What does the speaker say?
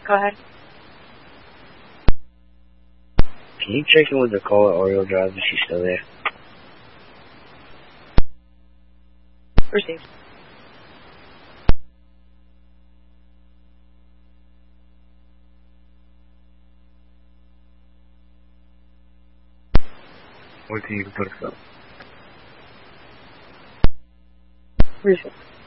Go ahead. Can you check in with Nicole at Oriole Drive if she's still there? Received. Or can you put us up? Received.